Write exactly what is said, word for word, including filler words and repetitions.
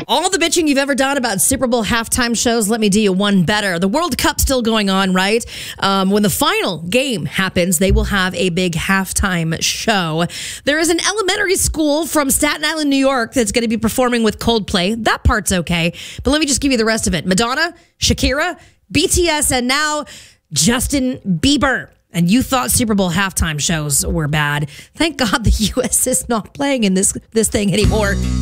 All the bitching you've ever done about Super Bowl halftime shows, let me do you one better. The World Cup's still going on, right? Um, when the final game happens, they will have a big halftime show. There is an elementary school from Staten Island, New York that's going to be performing with Coldplay. That part's okay. But let me just give you the rest of it. Madonna, Shakira, B T S, and now Justin Bieber. And you thought Super Bowl halftime shows were bad. Thank God the U S is not playing in this, this thing anymore.